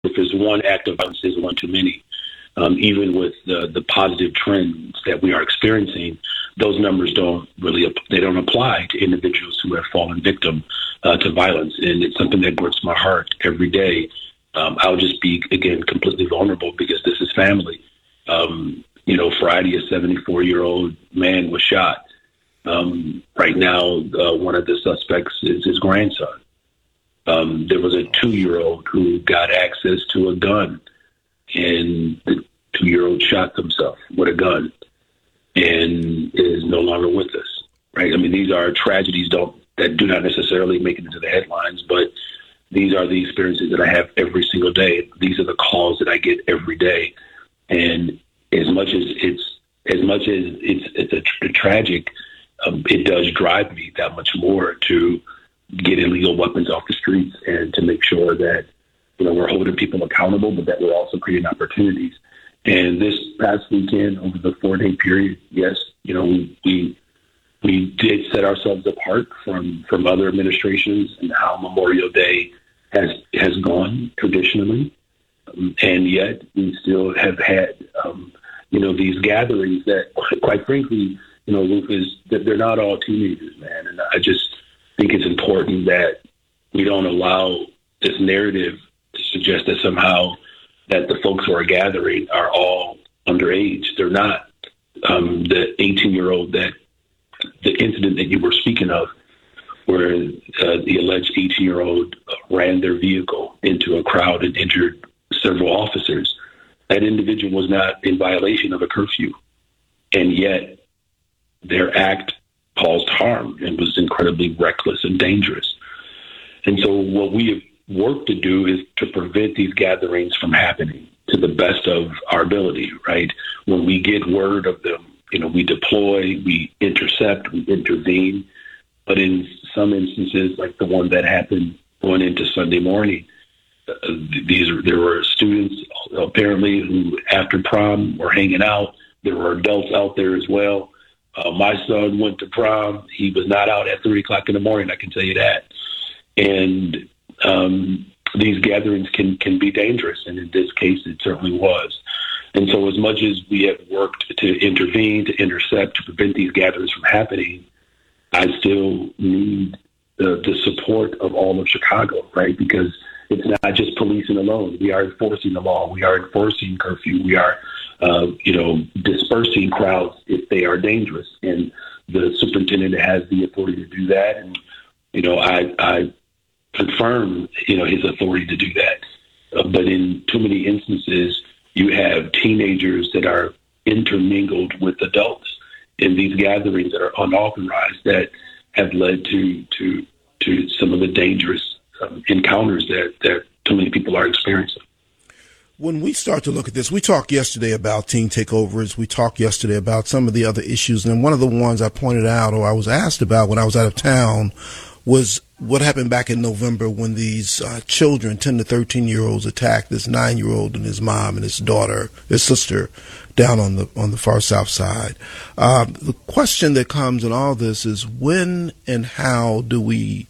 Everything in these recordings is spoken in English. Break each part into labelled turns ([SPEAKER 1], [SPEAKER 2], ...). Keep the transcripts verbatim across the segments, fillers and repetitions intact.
[SPEAKER 1] if there's one act of violence, is one too many. Um, even with the, the positive trends that we are experiencing, those numbers don't really they don't apply to individuals who have fallen victim uh, to violence, and it's something that grips my heart every day. Um, I'll just be again completely vulnerable because this is family. Um, you know, Friday, a seventy-four-year-old man was shot. Um, right now, uh, one of the suspects is his grandson. Um, there was a two-year-old who got access to a gun, and the two-year-old shot himself with a gun and is no longer with us, right? I mean, these are tragedies don't that do not necessarily make it into the headlines, but these are the experiences that I have every single day. These are the calls that I get every day. And as much as it's as much as it's it's a, a tragic, um, it does drive me that much more to get illegal weapons off the streets and to make sure that, you know, we're holding people accountable, but that we're also creating opportunities. And this past weekend, over the four-day period, yes, you know, we we, we did set ourselves apart from, from other administrations and how Memorial Day has has gone traditionally, um, and yet we still have had, um, you know, these gatherings that, quite frankly, you know, Rufus, that they're not all teenagers, man. And I just think it's important that we don't allow this narrative to suggest that somehow that the folks who are gathering are all underage. They're not. Um, the eighteen-year-old that the incident that you were speaking of, where uh, the alleged eighteen-year-old ran their vehicle into a crowd and injured several officers, that individual was not in violation of a curfew, and yet their act caused harm and was incredibly reckless and dangerous. And so what we have work to do is to prevent these gatherings from happening to the best of our ability, right? When we get word of them, you know, we deploy, we intercept, we intervene. But in some instances, like the one that happened going into Sunday morning, uh, these there were students apparently who, after prom, were hanging out. There were adults out there as well. Uh, my son went to prom. He was not out at three o'clock in the morning, I can tell you that. And Um, these gatherings can, can be dangerous, and in this case, it certainly was. And so as much as we have worked to intervene, to intercept, to prevent these gatherings from happening, I still need the, the support of all of Chicago, right? Because it's not just policing alone. We are enforcing the law. We are enforcing curfew. We are, uh, you know, dispersing crowds if they are dangerous. And the superintendent has the authority to do that. And, you know, I, I confirm, you know, his authority to do that. Uh, but in too many instances, you have teenagers that are intermingled with adults in these gatherings that are unauthorized that have led to to to some of the dangerous um, encounters that, that too many people are experiencing.
[SPEAKER 2] When we start to look at this, we talked yesterday about teen takeovers. We talked yesterday about some of the other issues. And one of the ones I pointed out, or I was asked about when I was out of town, was what happened back in November when these uh, children, ten to thirteen year olds, attacked this nine year old and his mom and his daughter, his sister, down on the on the far south side. Uh, the question that comes in all this is when and how do we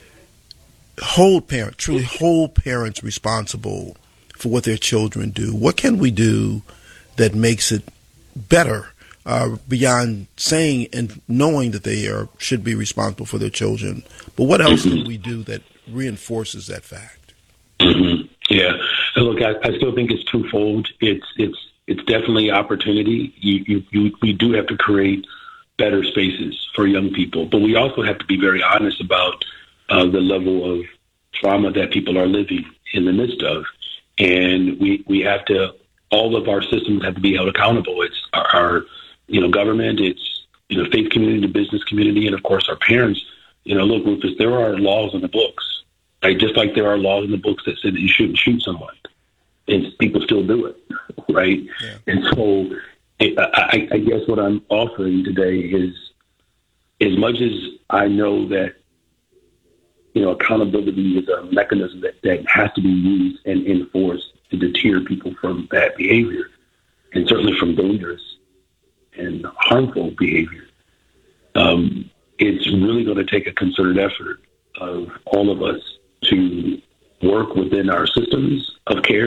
[SPEAKER 2] hold parents, truly hold parents responsible for what their children do? What can we do that makes it better? Uh, beyond saying and knowing that they are should be responsible for their children, but what else mm-hmm. can we do that reinforces that fact?
[SPEAKER 1] Mm-hmm. Yeah, and look, I, I still think it's twofold. It's it's it's definitely opportunity. You, you, you we do have to create better spaces for young people, but we also have to be very honest about uh, the level of trauma that people are living in the midst of, and we we have to. All of our systems have to be held accountable. It's our, our you know, government, it's, you know, faith community, the business community, and of course our parents. You know, look, Rufus, there are laws in the books, right? Just like there are laws in the books that said that you shouldn't shoot someone, and people still do it, right? Yeah. And so it, I, I guess what I'm offering today is, as much as I know that, you know, accountability is a mechanism that, that has to be used and enforced to deter people from bad behavior, and certainly from dangerous and harmful behavior. Um, it's really going to take a concerted effort of all of us to work within our systems of care